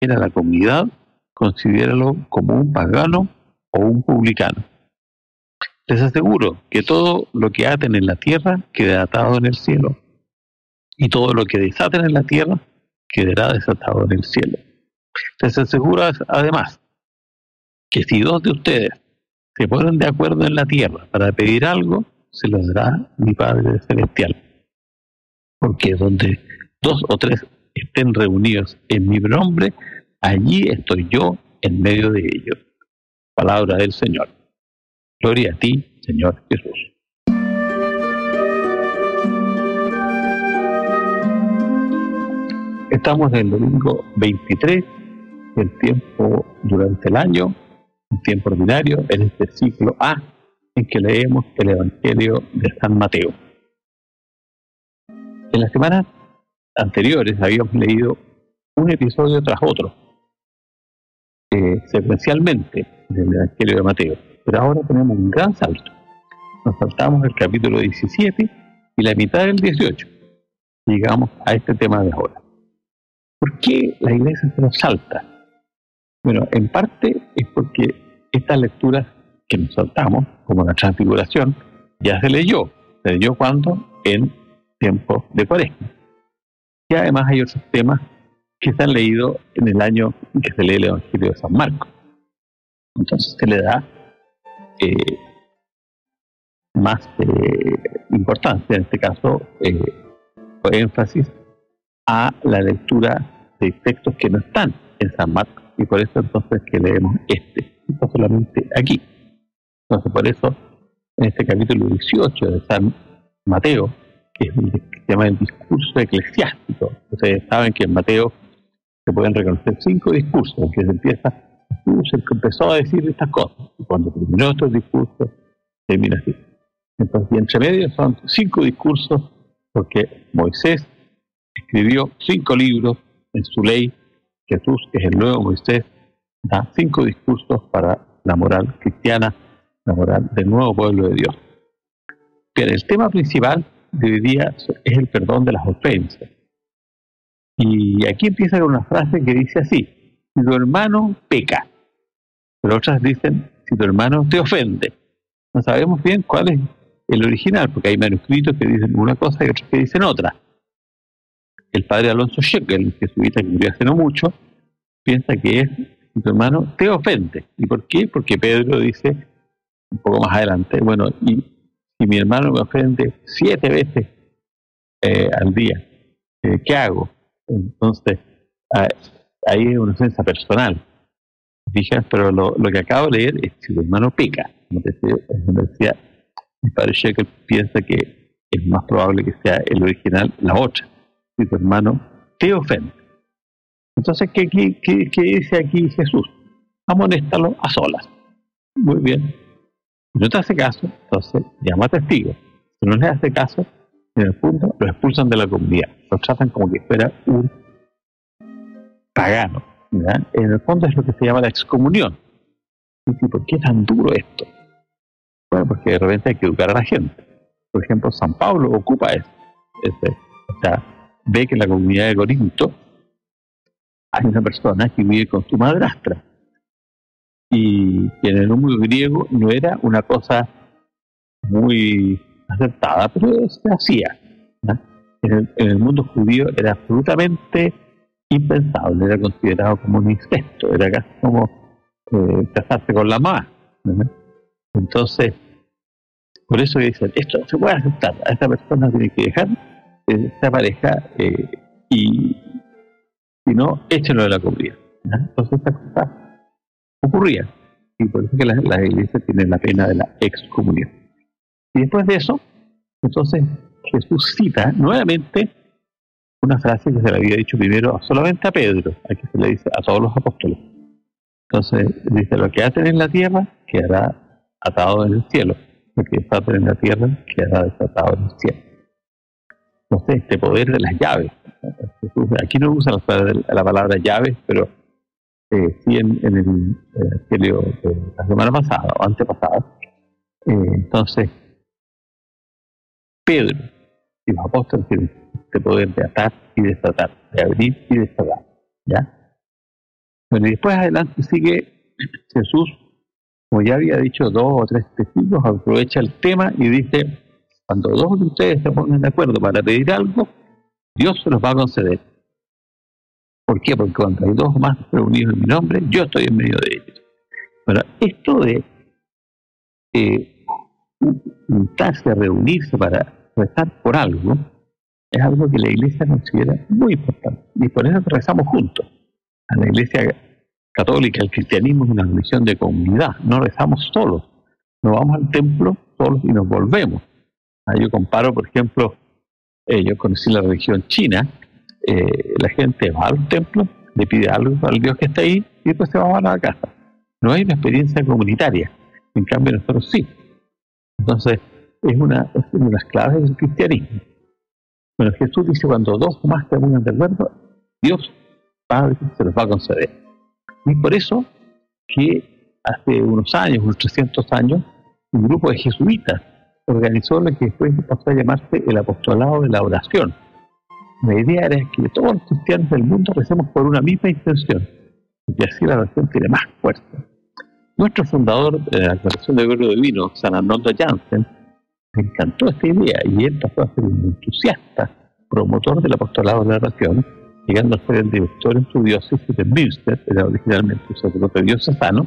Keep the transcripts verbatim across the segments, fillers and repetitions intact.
ajena a la comunidad, considéralo como un pagano o un publicano. Les aseguro que todo lo que aten en la tierra quedará atado en el cielo, y todo lo que desaten en la tierra quedará desatado en el cielo. Les aseguro además que si dos de ustedes se ponen de acuerdo en la tierra para pedir algo, se lo dará mi Padre Celestial. Porque donde dos o tres estén reunidos en mi nombre, allí estoy yo en medio de ellos. Palabra del Señor. Gloria a ti, Señor Jesús. Estamos en el domingo veintitrés del tiempo durante el año, un tiempo ordinario, en este ciclo A, en que leemos el Evangelio de San Mateo. En las semanas anteriores habíamos leído un episodio tras otro, eh, secuencialmente, del Evangelio de Mateo, pero ahora tenemos un gran salto. Nos saltamos el capítulo diecisiete y la mitad del dieciocho. Llegamos a este tema de ahora. ¿Por qué la Iglesia se nos salta? Bueno, en parte es porque estas lecturas que nos saltamos, como la Transfiguración, ya se leyó. ¿Se leyó cuándo? En tiempos de Cuaresma. Y además hay otros temas que se han leído en el año en que se lee el Evangelio de San Marcos. Entonces se le da eh, más eh, importancia, en este caso, eh, o énfasis a la lectura de textos que no están en San Marcos, y por eso entonces que leemos este, no solamente aquí. Entonces por eso en este capítulo dieciocho de San Mateo, que es el que se llama el discurso eclesiástico, ustedes saben que en Mateo se pueden reconocer cinco discursos, en que se empieza, el que empezó a decir estas cosas, y cuando terminó estos discursos, termina así. Entonces, y entre medio son cinco discursos, porque Moisés escribió cinco libros en su ley. Jesús, que es el nuevo Moisés, da cinco discursos para la moral cristiana, la moral del nuevo pueblo de Dios. Pero el tema principal de hoy día es el perdón de las ofensas. Y aquí empieza con una frase que dice así: si tu hermano peca, pero otras dicen, si tu hermano te ofende. No sabemos bien cuál es el original, porque hay manuscritos que dicen una cosa y otros que dicen otra. El padre Alonso Shekel, jesuita que murió hace no mucho, piensa que es si tu hermano te ofende. ¿Y por qué? Porque Pedro dice un poco más adelante, bueno, y si mi hermano me ofende siete veces eh, al día, eh, ¿qué hago? Entonces, ahí es una ofensa personal. Fijas, pero lo, lo que acabo de leer es si tu hermano peca. Como te decía, el padre Shekel piensa que es más probable que sea el original, la otra. Si tu hermano te ofende. Entonces, ¿qué, qué, qué, qué dice aquí Jesús? Amonéstalo a solas. Muy bien. Si no te hace caso, entonces llama a testigos. Si no le hace caso, en el punto lo expulsan de la comunidad. Lo tratan como que fuera un pagano. ¿verdad? En el fondo es lo que se llama la excomunión. ¿Y por qué es tan duro esto? Bueno, porque de repente hay que educar a la gente. Por ejemplo, San Pablo ocupa eso. Ese, o sea, ve que en la comunidad de Corinto hay una persona que vive con su madrastra. Y que en el mundo griego no era una cosa muy aceptada, pero se hacía. En el, en el mundo judío era absolutamente impensable, era considerado como un incesto, era casi como eh, casarse con la mamá. ¿no? Entonces, por eso dicen, esto no se puede aceptar, a esta persona tiene que dejar eh, esta pareja eh, y si no, échenlo de la comunidad. ¿no? Entonces, esta cosa ocurría, y por eso que las la iglesias tienen la pena de la excomunión. Y después de eso, entonces Jesús cita nuevamente una frase que se le había dicho primero solamente a Pedro, aquí se le dice a todos los apóstoles. Entonces dice, lo que hacen en la tierra quedará atado en el cielo, lo que desaten en la tierra quedará desatado en el cielo. Entonces este poder de las llaves, Jesús, aquí no usa la, la palabra llaves, pero Eh, sí en, en el Evangelio de la semana pasada o antepasada. Eh, entonces, Pedro y los apóstoles tienen este poder de atar y desatar, de abrir y desatar. ¿ya? Bueno, y después adelante sigue Jesús, como ya había dicho, dos o tres testigos, aprovecha el tema y dice, cuando dos de ustedes se pongan de acuerdo para pedir algo, Dios se los va a conceder. ¿Por qué? Porque cuando hay dos o más reunidos en mi nombre, yo estoy en medio de ellos. Bueno, esto de eh, juntarse a reunirse para rezar por algo, es algo que la Iglesia considera muy importante. Y por eso rezamos juntos. A la Iglesia católica, el cristianismo es una religión de comunidad. No rezamos solos. No vamos al templo solos y nos volvemos. Ah, yo comparo, por ejemplo, eh, yo conocí la religión china. Eh, la gente va al templo, le pide algo al Dios que está ahí y después se va a la casa. No hay una experiencia comunitaria. En cambio, nosotros sí. Entonces, es una, es una de las claves del cristianismo. Bueno, Jesús dice, cuando dos o más se pongan de acuerdo, Dios Padre se los va a conceder. Y por eso que hace unos años, unos trescientos años, un grupo de jesuitas organizó lo que después pasó a llamarse el apostolado de la oración. La idea era que todos los cristianos del mundo recemos por una misma intención, y así la oración tiene más fuerza. Nuestro fundador de la Congregación de Gregorio Divino, San Arnoldo Jansen, le encantó esta idea y él pasó a ser un entusiasta promotor del apostolado de la oración, llegando a ser el director en su diócesis de Münster, era originalmente un sacerdote diocesano,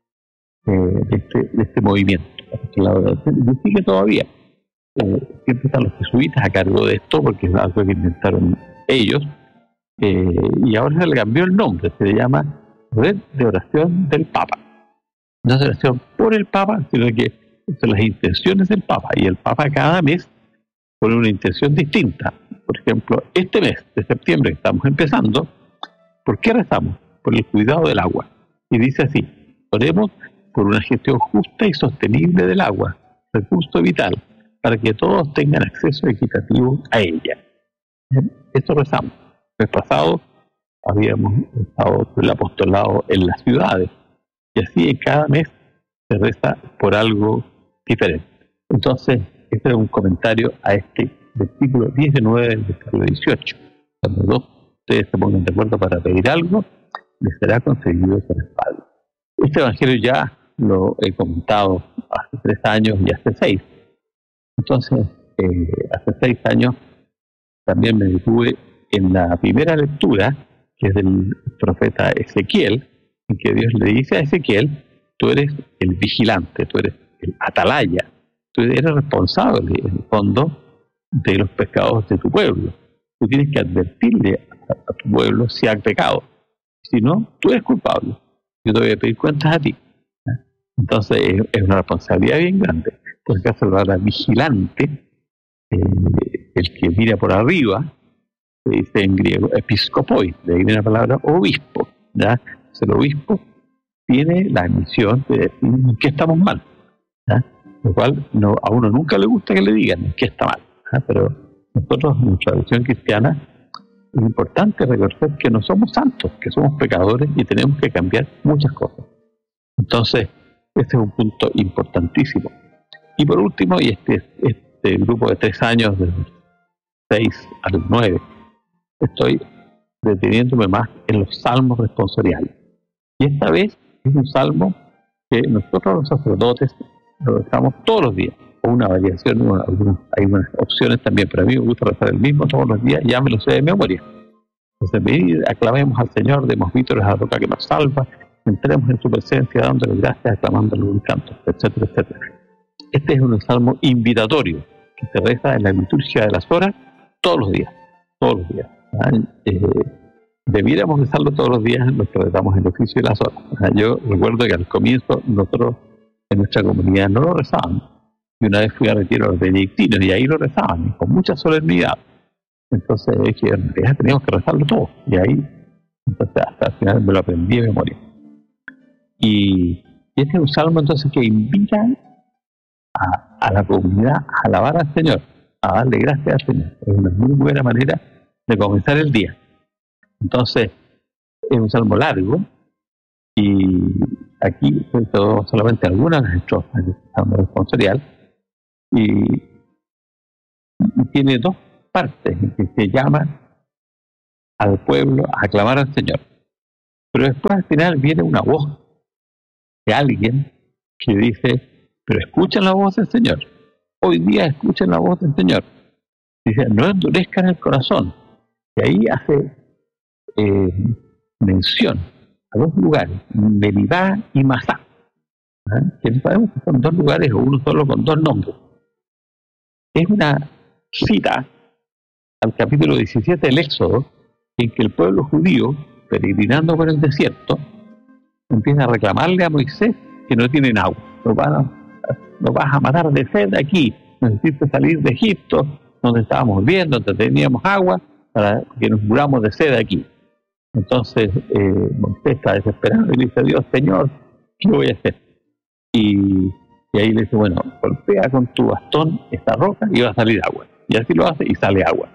eh, de, este, de este movimiento, apostolado de la oración, y sigue todavía. Eh, siempre están los jesuitas a cargo de esto, porque es algo que inventaron ellos, eh, y ahora se le cambió el nombre, se le llama Red de Oración del Papa. No es oración por el Papa, sino que son las intenciones del Papa, y el Papa cada mes pone una intención distinta. Por ejemplo, este mes de septiembre que estamos empezando, ¿por qué rezamos? Por el cuidado del agua. Y dice así, oremos por una gestión justa y sostenible del agua, recurso vital, para que todos tengan acceso equitativo a ella. Esto rezamos. El mes pasado habíamos estado el apostolado en las ciudades, y así en cada mes se reza por algo diferente. Entonces, este es un comentario a este versículo diecinueve del versículo dieciocho. Cuando dos ustedes se pongan de acuerdo para pedir algo, les será concedido por el Padre. Este evangelio ya lo he comentado hace tres años y hace seis. Entonces, eh, hace seis años también me detuve en la primera lectura, que es del profeta Ezequiel, en que Dios le dice a Ezequiel, tú eres el vigilante, tú eres el atalaya, tú eres responsable, en el fondo, de los pecados de tu pueblo. Tú tienes que advertirle a, a tu pueblo si ha pecado. Si no, tú eres culpable. Yo te voy a pedir cuentas a ti. Entonces, es, es una responsabilidad bien grande. Entonces, acá se lo habla vigilante, eh, el que mira por arriba, se dice en griego episcopoi, de ahí viene la palabra obispo. ¿Ya? Entonces, el obispo tiene la misión de decir en qué estamos mal. ¿Ya? Lo cual no, a uno nunca le gusta que le digan en qué está mal. ¿Ya? Pero nosotros, en nuestra tradición cristiana, es importante reconocer que no somos santos, que somos pecadores y tenemos que cambiar muchas cosas. Entonces, este es un punto importantísimo. Y por último, y este, este grupo de tres años, de seis al nueve, estoy deteniéndome más en los salmos responsoriales. Y esta vez es un salmo que nosotros los sacerdotes lo rezamos todos los días, o una variación, una, hay unas opciones también, pero a mí me gusta rezar el mismo todos los días, ya me lo sé de memoria. Entonces, venid, aclamemos al Señor, demos vítores a la roca que nos salva, entremos en su presencia dándole gracias, aclamándole un canto, etcétera, etcétera. Este es un salmo invitatorio que se reza en la liturgia de las horas todos los días, todos los días. Eh, debiéramos rezarlo todos los días en los que rezamos el oficio de las horas. Yo recuerdo que al comienzo nosotros en nuestra comunidad no lo rezábamos. Y una vez fui a retiro a los benedictinos y ahí lo rezaban con mucha solemnidad. Entonces es que ya teníamos que rezarlo todo. Y ahí, entonces hasta el final me lo aprendí de memoria. Y este es un salmo entonces que invita a, a la comunidad a alabar al Señor, a darle gracias al Señor. Es una muy buena manera de comenzar el día. Entonces, es un salmo largo y aquí todo, solamente algunas de las estrofas del salmo responsorial y, y tiene dos partes en que se llama al pueblo a aclamar al Señor. Pero después al final viene una voz de alguien que dice, pero escuchen la voz del Señor. Hoy día escuchen la voz del Señor. Dice, no endurezcan el corazón. Y ahí hace eh, mención a dos lugares, Meribá y Masá, ¿eh? que sabemos que son dos lugares o uno solo con dos nombres. Es una cita al capítulo diecisiete del Éxodo, en que el pueblo judío, peregrinando por el desierto, empieza a reclamarle a Moisés que no tienen agua. Nos, van a, nos vas a matar de sed aquí, necesitas salir de Egipto, donde estábamos viviendo, donde teníamos agua, para que nos muramos de sed aquí. Entonces eh, Moisés está desesperado y le dice a Dios, Señor, ¿qué voy a hacer? Y, y ahí le dice, bueno, golpea con tu bastón esta roca y va a salir agua. Y así lo hace y sale agua.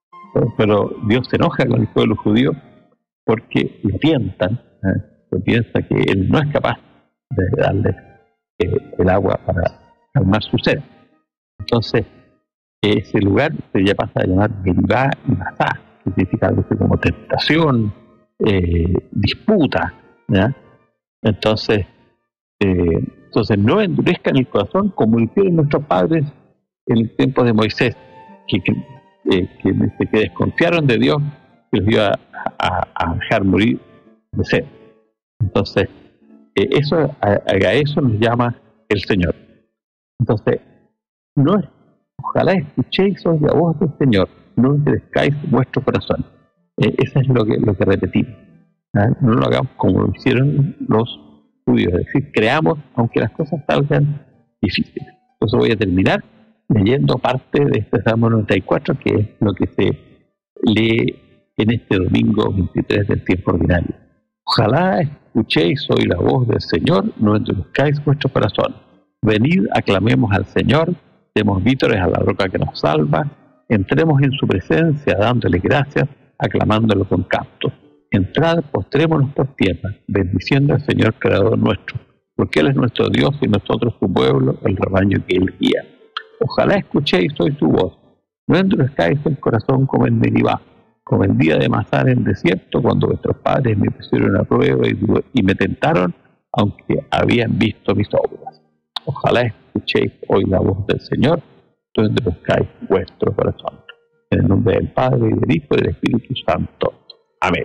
Pero Dios se enoja con el pueblo judío porque lo tientan, ¿eh? Lo piensa que él no es capaz de darle eh, el agua para calmar su sed. Entonces, ese lugar se ya pasa a llamar Meribá y Masá, que significa algo así como tentación, eh, disputa, ¿ya? Entonces, eh, entonces no endurezcan el corazón como lo hicieron nuestros padres en el tiempo de Moisés, que, que, eh, que, que desconfiaron de Dios, que los iba a, a, a dejar morir de sed. Entonces, eh, eso, a, a eso nos llama el Señor. Entonces, no es, ojalá escuchéis hoy la voz del Señor, no endurezcáis vuestro corazón. Eh, eso es lo que, lo que repetimos. ¿eh? No lo hagamos como lo hicieron los judíos, es decir, creamos aunque las cosas salgan difíciles. Entonces voy a terminar leyendo parte de este Salmo noventa y cuatro, que es lo que se lee en este domingo veintitrés del tiempo ordinario. Ojalá escuchéis hoy la voz del Señor, no endurezcáis vuestro corazón. Venid, aclamemos al Señor, demos vítores a la roca que nos salva, entremos en su presencia dándole gracias, aclamándolo con cantos. Entrad, postrémonos por tierra, bendiciendo al Señor Creador nuestro, porque Él es nuestro Dios y nosotros su pueblo, el rebaño que Él guía. Ojalá escuchéis hoy su voz, no endurezcáis el corazón como en Meribá, como el día de Masá en el desierto, cuando vuestros padres me pusieron a prueba y, y me tentaron, aunque habían visto mis obras. Ojalá escuchéis hoy la voz del Señor, no endurezcáis vuestro corazón. En el nombre del Padre, y del Hijo, y del Espíritu Santo. Amén.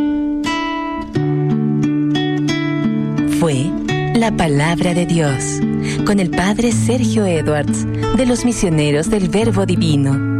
Fue la Palabra de Dios, con el Padre Sergio Edwards, de los Misioneros del Verbo Divino.